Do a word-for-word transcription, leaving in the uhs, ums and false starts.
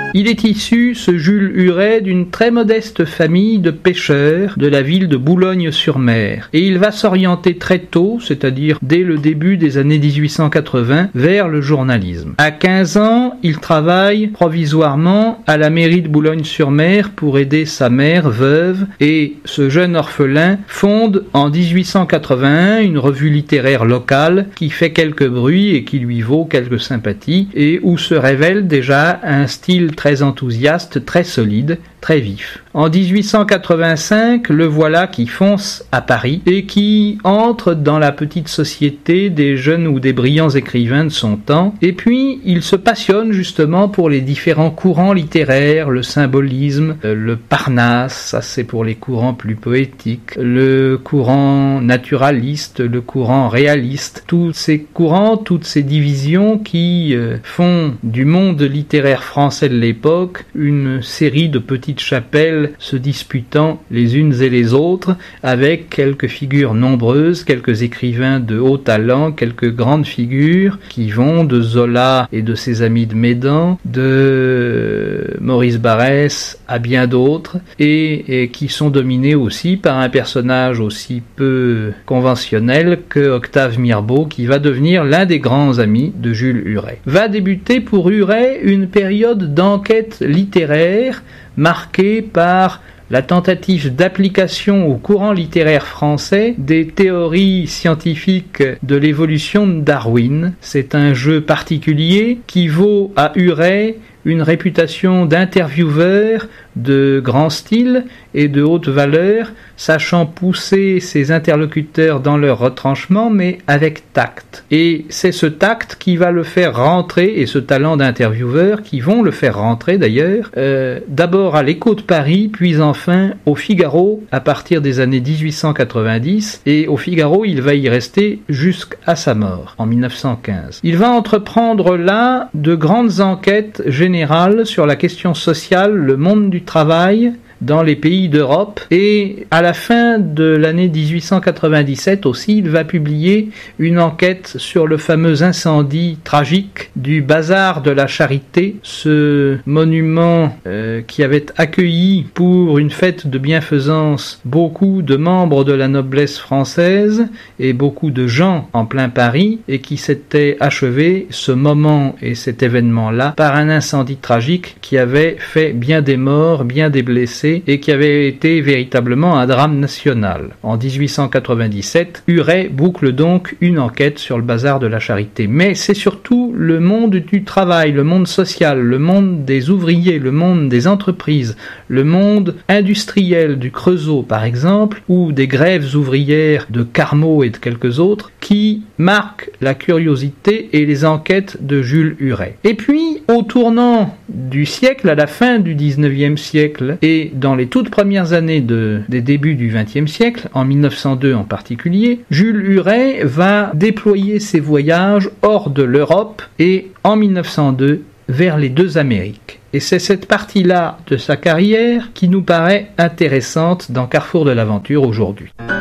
Il est issu, ce Jules Huret, d'une très modeste famille de pêcheurs de la ville de Boulogne-sur-Mer. Et il va s'orienter très tôt, c'est-à-dire dès le début des années dix-huit cent quatre-vingts, vers le journalisme. À quinze ans, il travaille provisoirement à la mairie de Boulogne-sur-Mer pour aider sa mère, veuve, et ce jeune orphelin fonde en dix-huit cent quatre-vingt-un une revue littéraire locale qui fait quelques bruits et qui lui vaut quelques sympathies, et où se révèle déjà un style très enthousiaste, très solide, très vif. En dix-huit cent quatre-vingt-cinq, le voilà qui fonce à Paris et qui entre dans la petite société des jeunes ou des brillants écrivains de son temps. Et puis, il se passionne justement pour les différents courants littéraires, le symbolisme, le Parnasse, ça c'est pour les courants plus poétiques, le courant naturaliste, le courant réaliste, tous ces courants, toutes ces divisions qui euh, font du monde littéraire français de l'époque une série de petites chapelles se disputant les unes et les autres, avec quelques figures nombreuses, quelques écrivains de haut talent, quelques grandes figures qui vont de Zola et de ses amis de Médan, de Maurice Barrès à bien d'autres, et, et qui sont dominés aussi par un personnage aussi peu conventionnel que Octave Mirbeau, qui va devenir l'un des grands amis de Jules Huret. Va débuter pour Huret une période d'enquête littéraire marquée par la tentative d'application au courant littéraire français des théories scientifiques de l'évolution de Darwin. C'est un jeu particulier qui vaut à Huret une réputation d'intervieweur de grand style et de haute valeur, sachant pousser ses interlocuteurs dans leur retranchement, mais avec tact. Et c'est ce tact qui va le faire rentrer, et ce talent d'intervieweur qui vont le faire rentrer d'ailleurs, euh, d'abord à l'Écho de Paris, puis enfin au Figaro à partir des années dix-huit cent quatre-vingt-dix, et au Figaro il va y rester jusqu'à sa mort, en mille neuf cent quinze. Il va entreprendre là de grandes enquêtes générales sur la question sociale, le monde du travail dans les pays d'Europe, et à la fin de l'année dix-huit cent quatre-vingt-dix-sept aussi, il va publier une enquête sur le fameux incendie tragique du bazar de la Charité, ce monument euh, qui avait accueilli pour une fête de bienfaisance beaucoup de membres de la noblesse française et beaucoup de gens en plein Paris, et qui s'était achevé, ce moment et cet événement-là, par un incendie tragique qui avait fait bien des morts, bien des blessés, et qui avait été véritablement un drame national. En dix-huit cent quatre-vingt-dix-sept, Huret boucle donc une enquête sur le bazar de la Charité. Mais c'est surtout le monde du travail, le monde social, le monde des ouvriers, le monde des entreprises, le monde industriel du Creusot par exemple, ou des grèves ouvrières de Carmaux et de quelques autres, qui marquent la curiosité et les enquêtes de Jules Huret. Et puis, au tournant du siècle, à la fin du dix-neuvième siècle, et dans les toutes premières années de, des débuts du vingtième siècle, en mille neuf cent deux en particulier, Jules Huret va déployer ses voyages hors de l'Europe et en mille neuf cent deux vers les deux Amériques. Et c'est cette partie-là de sa carrière qui nous paraît intéressante dans Carrefour de l'aventure aujourd'hui.